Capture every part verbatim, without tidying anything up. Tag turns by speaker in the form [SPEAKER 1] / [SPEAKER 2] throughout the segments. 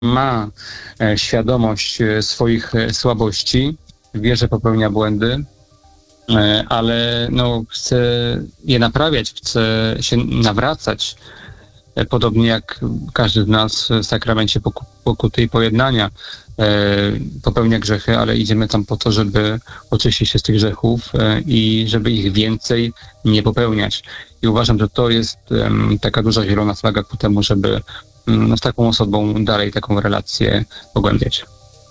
[SPEAKER 1] ma e, świadomość e, swoich e, słabości, wie, że popełnia błędy, e, ale no, chce je naprawiać, chce się nawracać, e, podobnie jak każdy z nas w sakramencie poku- pokuty i pojednania e, popełnia grzechy, ale idziemy tam po to, żeby oczyścić się z tych grzechów e, i żeby ich więcej nie popełniać. I uważam, że to jest um, taka duża zielona flaga ku temu, żeby um, z taką osobą dalej taką relację pogłębiać.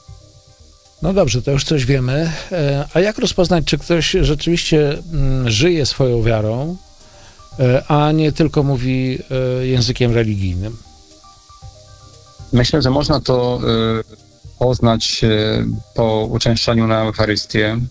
[SPEAKER 2] No dobrze, to już coś wiemy. E, A jak rozpoznać, czy ktoś rzeczywiście mm, żyje swoją wiarą, e, a nie tylko mówi e, językiem religijnym?
[SPEAKER 1] Myślę, że można to y, poznać y, po uczęszczaniu na Eucharystię,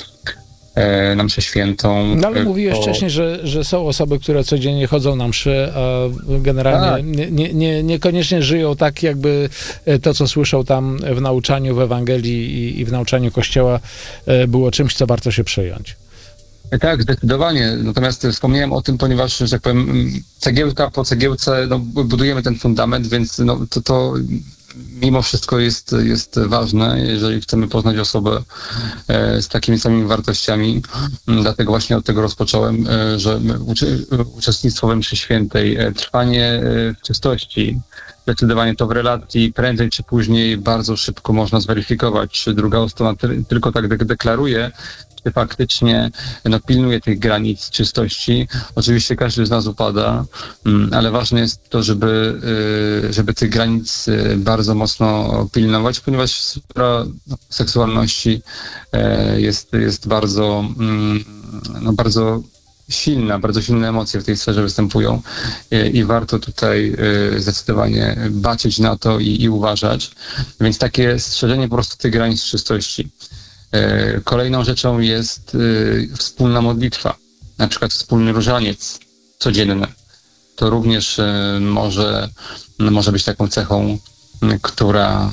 [SPEAKER 1] y, na mszę świętą.
[SPEAKER 2] No ale
[SPEAKER 1] y,
[SPEAKER 2] mówiłeś
[SPEAKER 1] po...
[SPEAKER 2] wcześniej, że, że są osoby, które codziennie chodzą na mszy, a generalnie
[SPEAKER 1] Tak.
[SPEAKER 2] nie, nie, nie, niekoniecznie żyją tak, jakby to, co słyszą tam w nauczaniu w Ewangelii i, i w nauczaniu Kościoła e, było czymś, co warto się przyjąć.
[SPEAKER 1] Tak, zdecydowanie. Natomiast wspomniałem o tym, ponieważ, że tak powiem, cegiełka po cegiełce, no, budujemy ten fundament, więc no, to, to mimo wszystko jest, jest ważne, jeżeli chcemy poznać osobę e, z takimi samymi wartościami. Dlatego właśnie od tego rozpocząłem, e, że uczy, uczestnictwo we mszy świętej, e, trwanie e, w czystości, zdecydowanie to w relacji prędzej czy później bardzo szybko można zweryfikować, czy druga strona ty, tylko tak de- deklaruje, czy faktycznie no, pilnuje tych granic czystości. Oczywiście każdy z nas upada, ale ważne jest to, żeby, żeby tych granic bardzo mocno pilnować, ponieważ sfera seksualności jest, jest bardzo, no, bardzo silna, bardzo silne emocje w tej sferze występują i, i warto tutaj zdecydowanie baczyć na to i, i uważać. Więc takie strzeżenie po prostu tych granic czystości. Kolejną rzeczą jest wspólna modlitwa, na przykład wspólny różaniec codzienny. To również może, może być taką cechą, która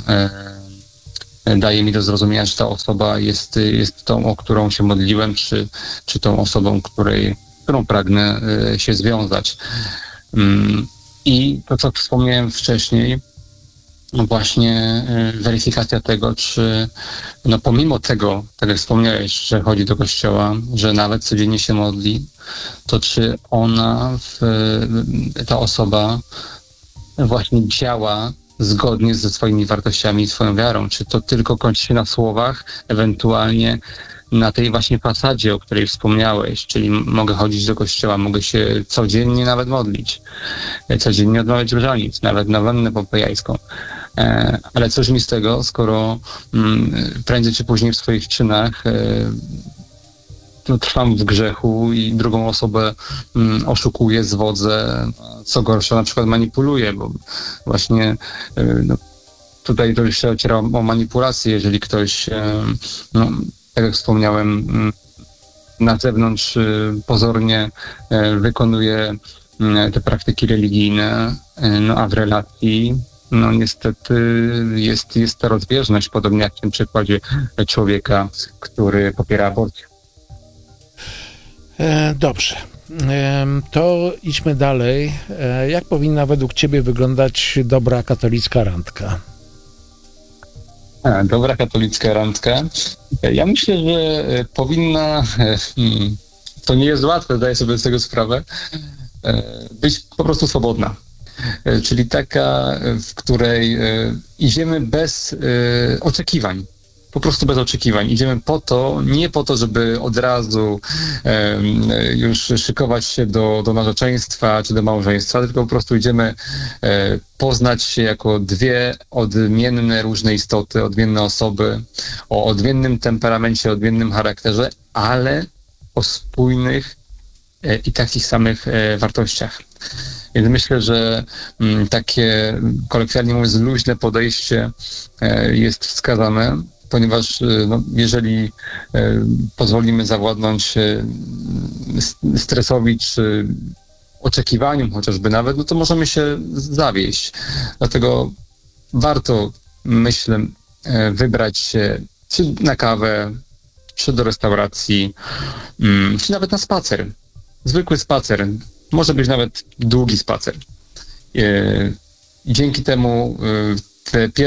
[SPEAKER 1] daje mi do zrozumienia, że ta osoba jest, jest tą, o którą się modliłem, czy, czy tą osobą, której, którą pragnę się związać. I to, co wspomniałem wcześniej, no właśnie y, weryfikacja tego, czy no pomimo tego, tak jak wspomniałeś, że chodzi do kościoła, że nawet codziennie się modli, to czy ona, w, y, ta osoba właśnie działa zgodnie ze swoimi wartościami i swoją wiarą, czy to tylko kończy się na słowach, ewentualnie na tej właśnie fasadzie, o której wspomniałeś, czyli mogę chodzić do kościoła, mogę się codziennie nawet modlić, codziennie odmawiać różaniec, nawet na wannę popejajską. Ale cóż mi z tego, skoro prędzej czy później w swoich czynach no, trwam w grzechu i drugą osobę oszukuję, zwodzę, co gorsza, na przykład manipuluję, bo właśnie no, tutaj to już się ociera o manipulację, jeżeli ktoś, no, tak jak wspomniałem, na zewnątrz pozornie wykonuje te praktyki religijne, no a w relacji no niestety jest, jest ta rozbieżność, podobnie jak w tym przykładzie człowieka, który popiera aborcję.
[SPEAKER 2] E, dobrze. E, to idźmy dalej. E, jak powinna według ciebie wyglądać dobra katolicka randka?
[SPEAKER 1] A, dobra katolicka randka? Ja myślę, że powinna, hmm, to nie jest łatwe, zdaję sobie z tego sprawę, być po prostu swobodna. Czyli taka, w której idziemy bez oczekiwań. Po prostu bez oczekiwań. Idziemy po to, nie po to, żeby od razu um, już szykować się do, do narzeczeństwa czy do małżeństwa, tylko po prostu idziemy e, poznać się jako dwie odmienne, różne istoty, odmienne osoby, o odmiennym temperamencie, odmiennym charakterze, ale o spójnych e, i takich samych e, wartościach. Więc myślę, że m, takie, kolokwialnie mówiąc, luźne podejście e, jest wskazane, ponieważ no, jeżeli e, pozwolimy zawładnąć e, stresowi czy oczekiwaniom chociażby nawet, no to możemy się zawieść. Dlatego warto, myślę, e, wybrać się czy na kawę, czy do restauracji, mm, czy nawet na spacer. Zwykły spacer. Może być nawet długi spacer. E, dzięki temu e, w